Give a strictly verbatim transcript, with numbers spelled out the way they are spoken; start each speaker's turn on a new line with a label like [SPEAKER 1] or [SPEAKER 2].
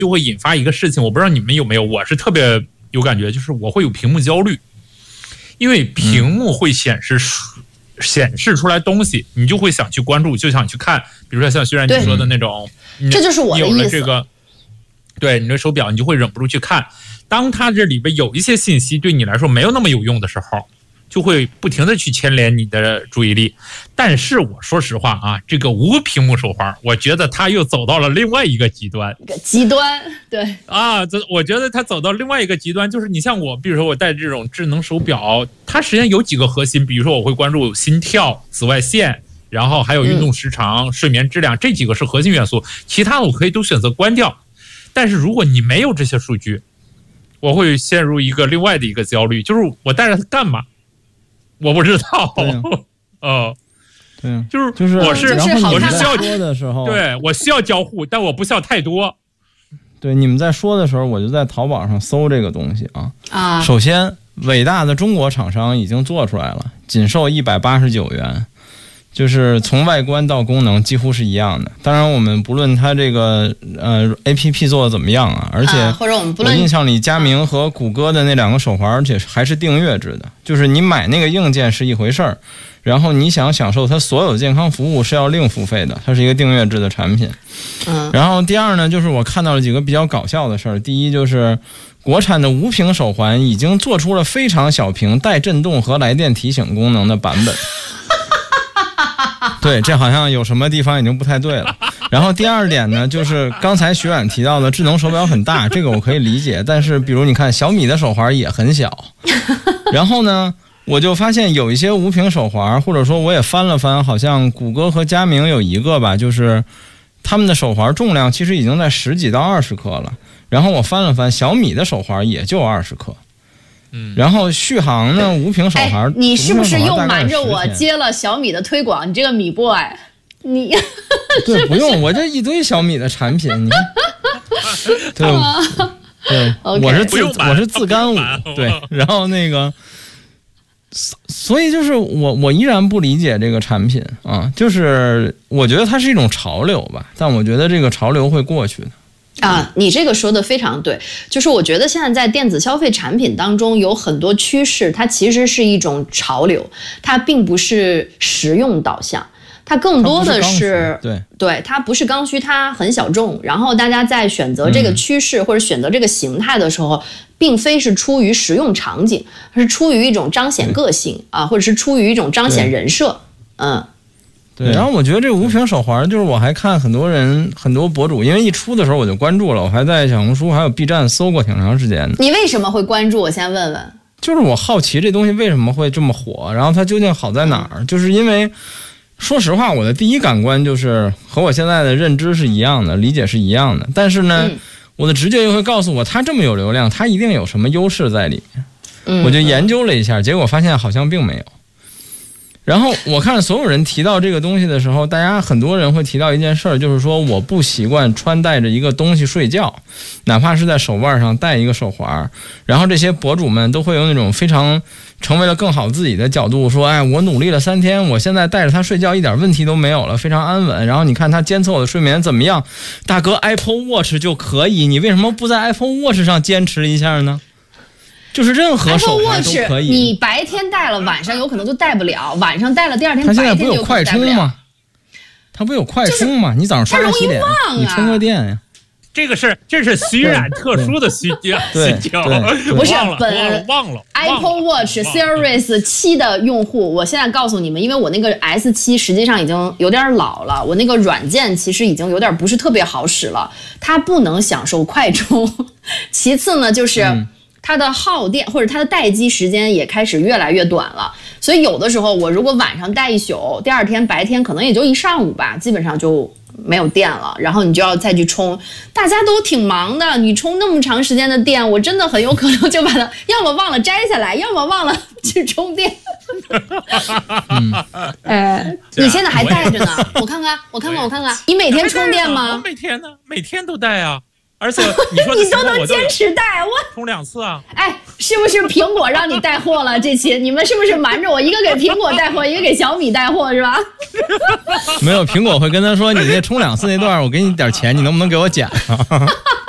[SPEAKER 1] 就会引发一个事情，我不知道你们有没有，我是特别有感觉，就是我会有屏幕焦虑，因为屏幕会显示、嗯、显示出来东西，你就会想去关注，就想去看，比如说像薛然你说的那种，
[SPEAKER 2] 这就是我的意思。
[SPEAKER 1] 有了这个，对你的手表，你就会忍不住去看。当它这里边有一些信息对你来说没有那么有用的时候，就会不停的去牵连你的注意力。但是我说实话啊，这个无屏幕手环，我觉得它又走到了另外一个极端。
[SPEAKER 2] 一个极端，对
[SPEAKER 1] 啊，这我觉得它走到另外一个极端，就是你像我，比如说我戴这种智能手表，它实际上有几个核心，比如说我会关注心跳、紫外线，然后还有运动时长、嗯、睡眠质量，这几个是核心元素，其他的我可以都选择关掉。但是如果你没有这些数据，我会陷入一个另外的一个焦虑，就是我带着它干嘛？我不知道，呃，
[SPEAKER 3] 对，
[SPEAKER 1] 就是
[SPEAKER 3] 就是
[SPEAKER 1] 我是我是需要
[SPEAKER 3] 说的时候，
[SPEAKER 1] 对我需要交互，但我不需要太多。
[SPEAKER 3] 对，你们在说的时候，我就在淘宝上搜这个东西啊
[SPEAKER 2] 啊。
[SPEAKER 3] 首先，伟大的中国厂商已经做出来了，仅售一百八十九元。就是从外观到功能几乎是一样的，当然我们不论它这个呃 A P P 做的怎么样啊，而且
[SPEAKER 2] 啊、或者我们不论
[SPEAKER 3] 我印象里佳明和谷歌的那两个手环，而且还是订阅制的，就是你买那个硬件是一回事儿，然后你想享受它所有的健康服务是要另付费的，它是一个订阅制的产品。
[SPEAKER 2] 嗯，
[SPEAKER 3] 然后第二呢，就是我看到了几个比较搞笑的事儿，第一就是国产的无屏手环已经做出了非常小屏带震动和来电提醒功能的版本。对，这好像有什么地方已经不太对了。然后第二点呢，就是刚才徐冉提到的智能手表很大，这个我可以理解。但是比如你看小米的手环也很小。然后呢，我就发现有一些无屏手环，或者说我也翻了翻，好像谷歌和佳明有一个吧，就是他们的手环重量其实已经在十几到二十克了。然后我翻了翻，小米的手环也就二十克。
[SPEAKER 1] 嗯，
[SPEAKER 3] 然后续航呢？无屏手环、
[SPEAKER 2] 哎，你是不是又瞒着我接了小米的推广？你这个米 boy， 你
[SPEAKER 3] 对不用，我这一堆小米的产品，你看，对对，
[SPEAKER 2] okay,
[SPEAKER 3] 我是自我是自干五，对，然后那个，所以就是我我依然不理解这个产品啊，就是我觉得它是一种潮流吧，但我觉得这个潮流会过去的。
[SPEAKER 2] 啊，你这个说的非常对，就是我觉得现在在电子消费产品当中有很多趋势，它其实是一种潮流，它并不是实用导向，它更多的是
[SPEAKER 3] 对
[SPEAKER 2] 对，它不是刚需，它很小众。然后大家在选择这个趋势或者选择这个形态的时候，嗯、并非是出于实用场景，是出于一种彰显个性啊，或者是出于一种彰显人设，嗯。
[SPEAKER 3] 对，然后我觉得这个无屏手环，就是我还看很多人很多博主，因为一出的时候我就关注了，我还在小红书还有 B 站搜过挺长时间的。
[SPEAKER 2] 你为什么会关注？我先问问。
[SPEAKER 3] 就是我好奇这东西为什么会这么火，然后它究竟好在哪儿？就是因为说实话，我的第一感官就是和我现在的认知是一样的，理解是一样的，但是呢，嗯、我的直觉又会告诉我，它这么有流量，它一定有什么优势在里面。
[SPEAKER 2] 嗯，
[SPEAKER 3] 我就研究了一下，结果发现好像并没有。然后我看所有人提到这个东西的时候，大家很多人会提到一件事儿，就是说我不习惯穿戴着一个东西睡觉，哪怕是在手腕上戴一个手环。然后这些博主们都会有那种非常成为了更好自己的角度说，哎，我努力了三天，我现在带着它睡觉一点问题都没有了，非常安稳。然后你看它监测我的睡眠怎么样？大哥 ，Apple Watch 就可以，你为什么不在 Apple Watch 上坚持一下呢？就是任何手环都可以。
[SPEAKER 2] 你白天戴了，晚上有可能就戴不了；晚上戴了，第二天白天就戴不了。
[SPEAKER 3] 它现在不有快充吗？它不有快充吗？你早上刷牙洗脸，你充个电呀。
[SPEAKER 1] 这个是这是虚染特殊的需需求，
[SPEAKER 2] 不是本
[SPEAKER 1] 忘了
[SPEAKER 2] Apple Watch Series 七的用户，我现在告诉你们，因为我那个 S 七实际上已经有点老了，我那个软件其实已经有点不是特别好使了，它不能享受快充。其次呢，就是。嗯它的耗电或者它的待机时间也开始越来越短了，所以有的时候我如果晚上待一宿，第二天白天可能也就一上午吧，基本上就没有电了，然后你就要再去充。大家都挺忙的，你充那么长时间的电，我真的很有可能就把它要么忘了摘下来，要么忘了去充电。
[SPEAKER 3] 嗯，
[SPEAKER 2] 哎，你现在还带着呢？我看看，我看看，我看看，你每天充电吗？
[SPEAKER 1] 我每天呢，每天都带啊。而且你说
[SPEAKER 2] 你都能坚持带，我
[SPEAKER 1] 充两次啊！
[SPEAKER 2] 哎，是不是苹果让你带货了？这期你们是不是瞒着我？一个给苹果带货，一个给小米带货，是吧？
[SPEAKER 3] 没有，苹果会跟他说：“你那充两次那段，我给你点钱，你能不能给我剪啊？”